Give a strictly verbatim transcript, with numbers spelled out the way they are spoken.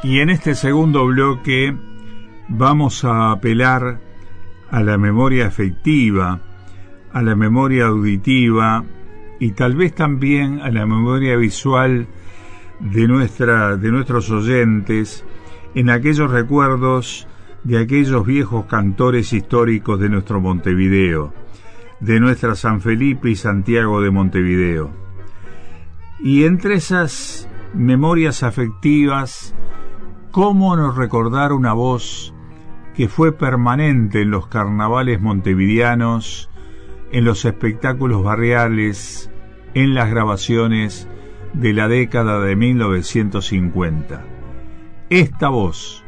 Y en este segundo bloque vamos a apelar a la memoria afectiva, a la memoria auditiva y tal vez también a la memoria visual de nuestra, de nuestros oyentes, en aquellos recuerdos de aquellos viejos cantores históricos de nuestro Montevideo, de nuestra San Felipe y Santiago de Montevideo. Y entre esas memorias afectivas, ¿cómo no recordar una voz que fue permanente en los carnavales montevideanos, en los espectáculos barriales, en las grabaciones de la década de mil novecientos cincuenta? Esta voz,